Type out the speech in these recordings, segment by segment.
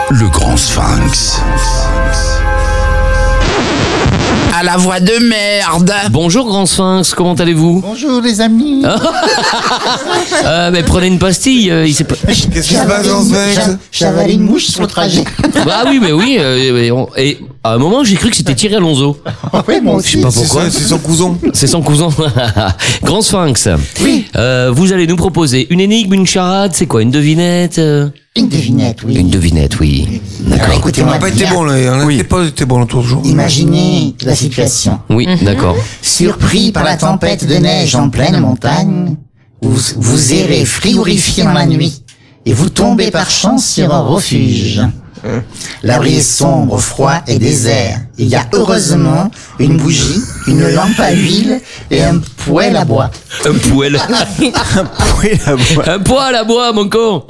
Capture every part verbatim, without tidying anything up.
Le grand sphinx. À la voix de merde. Bonjour Grand Sphinx, comment allez-vous? Bonjour les amis. euh, mais prenez une pastille, euh, il s'est pas... Qu'est-ce qui se passe dans ce sphinx? J'avale une mouche sur le trajet. Bah oui, mais oui, euh, et, on- et à un moment j'ai cru que c'était Thierry Alonso. Oui, moi Je sais aussi. pas C'est pourquoi. ça, c'est son cousin. C'est son cousin. Grand Sphinx. Oui. Euh, vous allez nous proposer une énigme, une charade, c'est quoi? Une devinette euh Une devinette, oui. Une devinette, oui. Alors D'accord. On écoutez-moi n'a pas été bien. bon là, on n'a pas été bon l'autre jour. Imaginez la situation. Oui, d'accord. Surpris par la tempête de neige en pleine montagne, vous, vous errez frigorifié dans la nuit et vous tombez par chance sur un refuge. L'abri est sombre, froid et désert. Il y a heureusement une bougie, une lampe à huile et un poêle à bois. Un poêle. Oui, la voix. Un poêle à bois, mon con.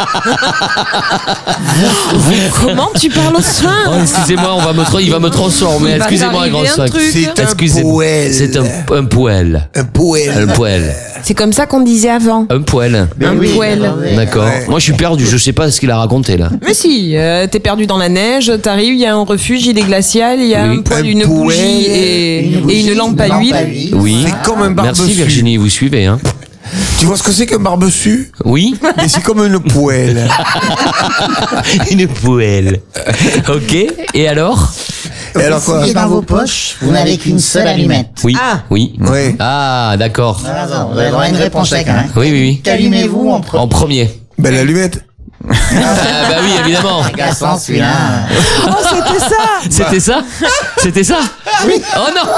Comment tu parles au soin? Oh, excusez-moi, on va me tra- il va me transformer. Il va Excusez-moi, t'arriver Grand un Sphinx. truc. C'est un Excusez-moi. poêle. C'est un, un poêle. Un poêle. Un poêle. C'est comme ça qu'on disait avant. Un poêle. Un Oui, poêle. attendez. D'accord. Ouais. Moi, je suis perdu. Je sais pas ce qu'il a raconté là. Mais si, euh, t'es perdu dans la neige, t'arrives, il y a un refuge, il est glacial, il y a Oui. un poêle, Un une poêle, bougie et Une et bougie, une lampe à huile. Oui. C'est comme un Merci barbecue. Virginie, vous suivez, hein? Tu vois ce que c'est qu'un barbecue? Oui. Mais c'est comme une poêle. Une poêle. Ok. Et alors? Et alors quoi? Et dans vos poches, vous n'avez qu'une seule allumette. Oui. Ah. Oui. Ouais. Ah, d'accord. Ah, non, vous avez droit à une réponse chacun. Hein. Oui, oui, oui. Qu'allumez-vous en premier? En premier. Ben l'allumette. Ah, bah oui, évidemment. Agaçant celui-là. Oh, c'était ça! C'était ça? C'était ça? Oui. Oh non.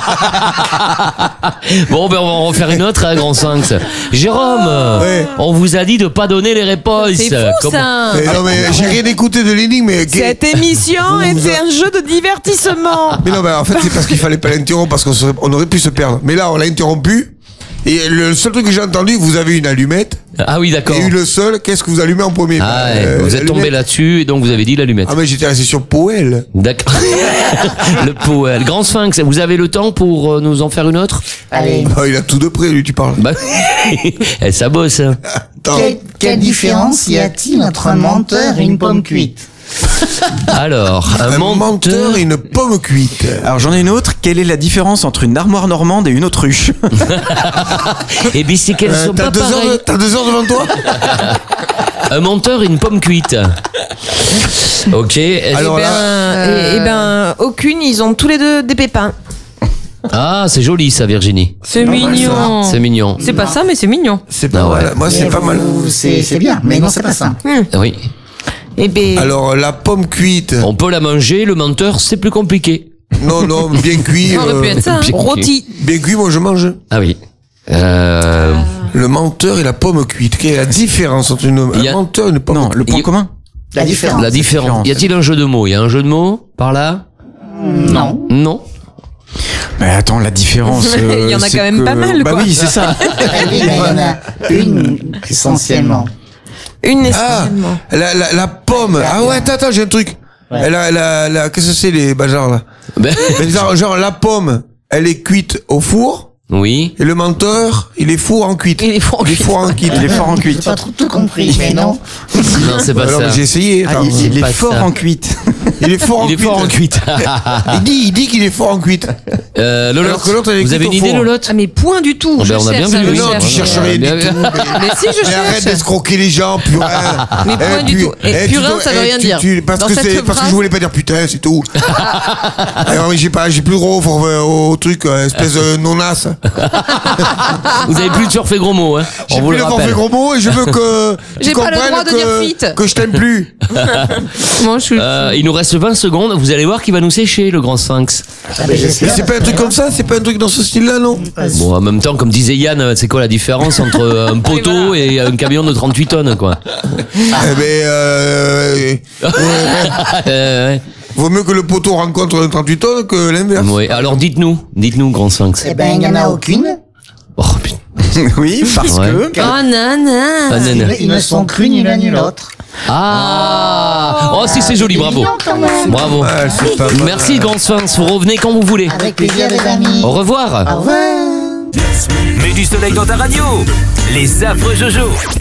Bon, ben on va en refaire une autre, hein, Grand Sphinx. Jérôme, Ouais. on vous a dit de pas donner les réponses. C'est fou Comment- ça! Mais non mais j'ai rien écouté de l'énigme mais. Cette émission était un jeu de divertissement! Mais non mais en fait c'est parce qu'il fallait pas l'interrompre parce qu'on serait- on aurait pu se perdre. Mais là on l'a interrompu. Et le seul truc que j'ai entendu, vous avez une allumette. Ah oui, d'accord. Et une seule, qu'est-ce que vous allumez en premier? Ah, ouais, Euh, vous êtes tombé l'allumette. là-dessus et donc vous avez dit l'allumette. Ah mais j'étais resté sur poêle. D'accord. Le poêle. Grand Sphinx, vous avez le temps pour euh, nous en faire une autre? Allez. Oh, il a tout de près lui, tu parles. Bah, eh, ça bosse. Hein. Attends. Quelle, quelle différence y a-t-il entre un menteur et une pomme cuite? Alors, un, Un menteur. menteur et une pomme cuite. Alors j'en ai une autre. Quelle est la différence entre une armoire normande et une autruche? Eh bien, c'est qu'elles Euh, sont T'as pas deux, heures pareilles. de- t'as deux heures devant toi? Un menteur et une pomme cuite. Ok. est-ce- Alors Eh là, ben, eh- eh ben, aucune, ils ont tous les deux des pépins. Ah, c'est joli ça, Virginie. C'est mignon. C'est mignon. C'est pas ça, mais c'est mignon. c'est pas Ah ouais. mal. Moi c'est Mais pas mal. vous- C'est c'est bien, mais non, c'est pas ça. Oui. Eh ben, Alors la pomme cuite. On peut la manger, le menteur, c'est plus compliqué. Non non, bien cuit. ça aurait pu euh, être ça, hein. bien Rôti. Bien cuit, moi je mange. Ah oui. Euh, Le menteur et la pomme cuite. Quelle est la différence entre une, Il y un a- menteur et une pomme Non, cuite? le point Il- commun. La différence. la différence. Y a-t-il un jeu de mots? Il y a un jeu de mots par là? Non. Non. Mais attends, la différence. euh, Il y en a c'est quand même que- pas mal, Bah quoi. oui, c'est ça. Eh oui, mais il y en a une essentiellement. Une Ah, essentiellement. la, la, la pomme. Ah ouais, attends, attends, j'ai un truc. Elle a, la, la, qu'est-ce que c'est les bazars là? Ben, Mais genre, genre, la pomme, elle est cuite au four. oui. Et le menteur, il est four en cuite. Il est four en Il est cuite. four en cuite. Il est fort en J'ai cuite. pas trop tout compris, mais non. Non, c'est pas Alors, ça. j'ai essayé. Ah, attends. il, il pas est fort ça. en cuite. Il est fort en Il est cuite. fort en cuite. Il dit, il dit qu'il est fort en cuite. Euh, Lolotte, Alors que l'autre, elle est vous avez cuite une au idée, four. Lolotte? Ah, mais point du tout. Oh, Je ben, on a cherche, bien vu, je oui. Non, cherche. tu cherches rien Bien du vu. tout. Mais si, je Mais arrête cherche. d'escroquer les gens, purin. Mais point Eh, du puis- tout. Et eh, tu purin, dois- ça veut eh, rien tu- dire. tu- Parce Dans que cette c'est, parce que phrase- je voulais pas dire putain, c'est tout. Alors, j'ai pas, j'ai plus le droit au, au truc, euh, espèce de nonasse. Vous avez plus de surfer gros mots, hein? J'ai On vous plus le le forfait rappelle. gros mots et je veux que tu J'ai pas le comprennes droit de que, dire fit. que je t'aime plus. Mon chou. Euh, il nous reste vingt secondes. Vous allez voir qu'il va nous sécher, le grand Sphinx. Ah, ben, Mais j'espère. c'est pas un truc comme ça, c'est pas un truc dans ce style-là, non? Bon, en même temps, comme disait Yann, euh, c'est quoi la différence entre euh, un poteau et un camion de trente-huit tonnes, quoi? Eh ben, euh, Euh, ouais. vaut mieux que le poteau rencontre un trente-huit tonnes que l'inverse. Oui, alors dites-nous, dites-nous, grand Sphinx. Eh ben, il n'y en a aucune. Oh putain. Oui, parce Ouais. que. Oh, nana. Ah, nana. Ils ne sont crus ni l'un ni l'autre. Ah, oh si, c'est joli, bravo. mignon, quand même. Bravo. Ah, c'est pas mal. Merci, grand Sphinx. Vous revenez quand vous voulez. Avec plaisir, les amis. Au revoir. Au revoir. Mets du soleil dans ta radio. Les affreux Jojo.